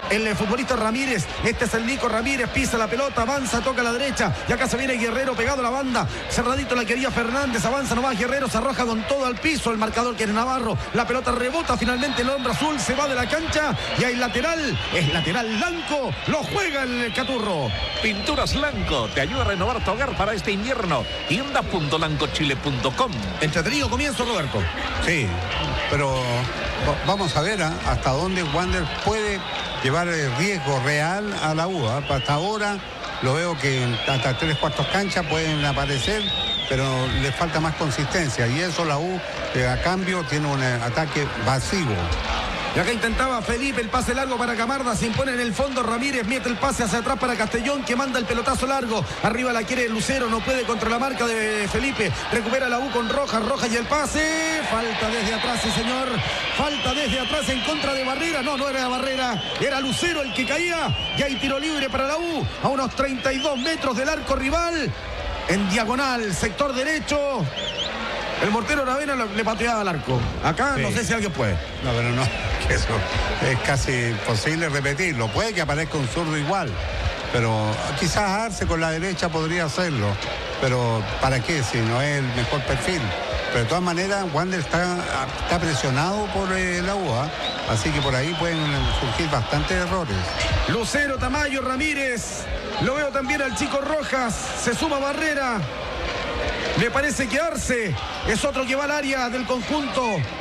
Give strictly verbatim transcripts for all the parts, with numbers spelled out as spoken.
el futbolista Ramírez. Este es el Nico Ramírez, pisa la pelota, avanza, toca a la derecha. Y acá se viene Guerrero pegado a la banda. Cerradito la quería Fernández, avanza nomás Guerrero, se arroja con todo al piso. El marcador que es Navarro. La pelota rebota finalmente el hombre azul, se va de la cancha. Y hay lateral, es lateral blanco. Lo juega el Caturro. Pinturas Lanco te ayuda a renovar tu hogar para este invierno. tienda punto lancochile punto com. Entretenido comienzo, Roberto. Sí, pero vamos a ver ¿eh? hasta dónde Wander puede llevar el riesgo real a la U. ¿eh? Hasta ahora lo veo que hasta tres cuartos canchas pueden aparecer, pero le falta más consistencia. Y eso la U, eh, a cambio, tiene un eh, ataque vacío. Y acá intentaba Felipe el pase largo para Camarda, se impone en el fondo Ramírez, mete el pase hacia atrás para Castellón, que manda el pelotazo largo, arriba la quiere Lucero, no puede contra la marca de Felipe, recupera la U con Rojas, Rojas y el pase, falta desde atrás, sí señor, falta desde atrás en contra de Barrera, no, no era Barrera, era Lucero el que caía, y hay tiro libre para la U, a unos treinta y dos metros del arco rival, en diagonal, sector derecho. El mortero Aravena le pateaba al arco. Acá sí. No sé si alguien puede. No, pero no, que eso es casi imposible repetirlo. Puede que aparezca un zurdo igual, pero quizás Arce con la derecha podría hacerlo. Pero ¿para qué? Si no es el mejor perfil. Pero de todas maneras, Wander está, está presionado por eh, la U, ¿eh? Así que por ahí pueden surgir bastantes errores. Lucero, Tamayo, Ramírez. Lo veo también al chico Rojas. Se suma Barrera. Me parece que Arce es otro que va al área del conjunto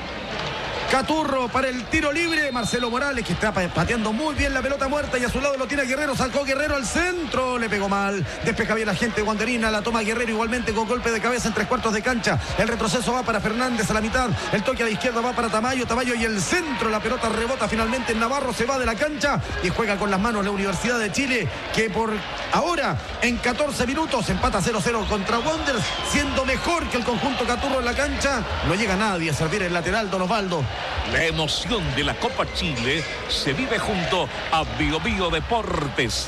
Caturro para el tiro libre. Marcelo Morales, que está pateando muy bien la pelota muerta, y a su lado lo tiene Guerrero. Sacó Guerrero al centro, le pegó mal. Despeja bien la gente Wanderina, la toma Guerrero igualmente con golpe de cabeza en tres cuartos de cancha. El retroceso va para Fernández a la mitad. El toque a la izquierda va para Tamayo. Tamayo y el centro. La pelota rebota finalmente en Navarro. Se va de la cancha y juega con las manos la Universidad de Chile, que por ahora en catorce minutos empata cero cero contra Wanderers, siendo mejor que el conjunto Caturro en la cancha. No llega nadie a servir el lateral, Don Osvaldo. La emoción de la Copa Chile se vive junto a Bio Bio Deportes.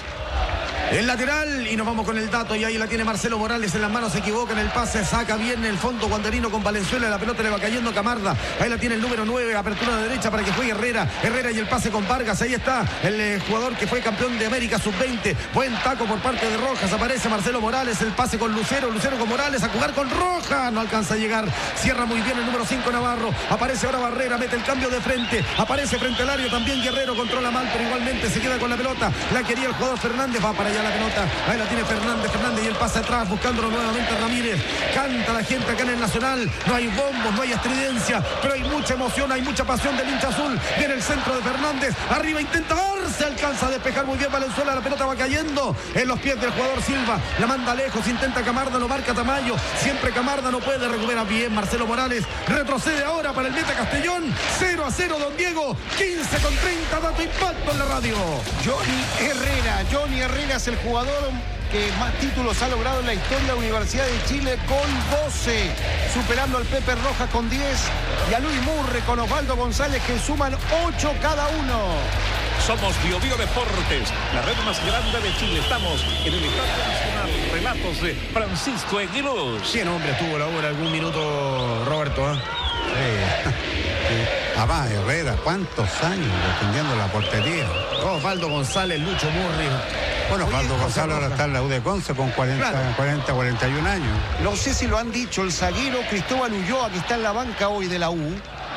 El lateral, y nos vamos con el dato, y ahí la tiene Marcelo Morales en las manos, se equivoca en el pase, saca bien el fondo Wanderino con Valenzuela, la pelota le va cayendo a Camarda, ahí la tiene el número nueve, apertura de derecha para que juegue Herrera, Herrera y el pase con Vargas, ahí está el eh, jugador que fue campeón de América sub veinte, buen taco por parte de Rojas, aparece Marcelo Morales, el pase con Lucero, Lucero con Morales, a jugar con Rojas, no alcanza a llegar, cierra muy bien el número cinco Navarro, aparece ahora Barrera, mete el cambio de frente, aparece frente al área también Guerrero, controla mal, pero igualmente se queda con la pelota, la quería el jugador Fernández, va para allá la pelota, ahí la tiene Fernández, Fernández y el pase atrás, buscándolo nuevamente a Ramírez, canta la gente acá en el Nacional, no hay bombos, no hay estridencia, pero hay mucha emoción, hay mucha pasión del hincha azul, viene el centro de Fernández, arriba intenta darse, alcanza a despejar muy bien Valenzuela, la pelota va cayendo en los pies del jugador Silva, la manda lejos, intenta Camarda, lo marca Tamayo, siempre Camarda no puede, recupera bien Marcelo Morales, retrocede ahora para el meta Castellón, cero a cero Don Diego, quince con treinta, dato impacto en la radio. Johnny Herrera, Johnny Herrera es el jugador que más títulos ha logrado en la historia de la Universidad de Chile con doce, superando al Pepe Rojas con diez y a Luis Murre con Osvaldo González, que suman ocho cada uno. Somos Bio Bio Deportes, la red más grande de Chile. Estamos en el Estadio Nacional. Relatos de Francisco Eguiluz. cien hombres tuvo la obra algún minuto, Roberto, ¿eh? Sí. Sí. Abad, Herrera, ¿cuántos años defendiendo la portería? Osvaldo González, Lucho Murri. Bueno, Osvaldo González ahora está en la U de Conce con cuarenta, claro. cuarenta, cuarenta y un años. No sé si lo han dicho, el zaguero Cristóbal Ulloa, que está en la banca hoy de la U,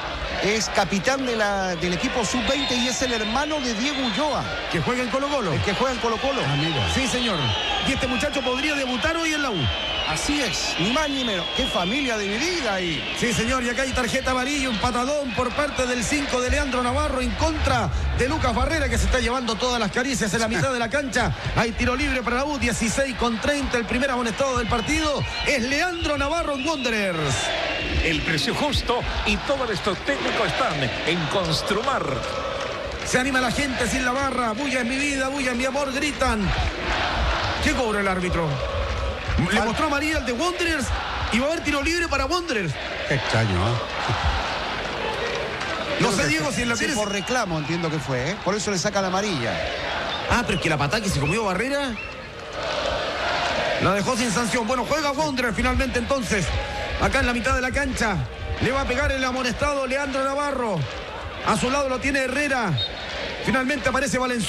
es capitán de la, del equipo sub veinte y es el hermano de Diego Ulloa. Que juega en Colo Colo. El que juega en Colo Colo. Ah, mira. Sí, señor. Y este muchacho podría debutar hoy en la U. Así es, ni más ni menos. Qué familia dividida ahí. Sí, señor, y acá hay tarjeta amarilla, un patadón por parte del cinco de Leandro Navarro en contra de Lucas Barrera, que se está llevando todas las caricias en la mitad de la cancha. Hay tiro libre para la U, dieciséis con treinta, el primer amonestado del partido es Leandro Navarro en Wanderers. El precio justo y todos estos técnicos están en Construmar. Se anima la gente sin la barra, bulla en mi vida, bulla en mi amor, gritan. ¿Qué cobra el árbitro? Le mostró a María el de Wanderers y va a haber tiro libre para Wanderers. Qué extraño, ¿eh? No sé, Diego, si en la sí, tienes... por reclamo entiendo que fue, ¿eh? Por eso le saca la amarilla. Ah, pero es que la patada que se comió Barrera la dejó sin sanción. Bueno, juega Wanderers finalmente entonces. Acá en la mitad de la cancha le va a pegar el amonestado Leandro Navarro. A su lado lo tiene Herrera. Finalmente aparece Valenzuela.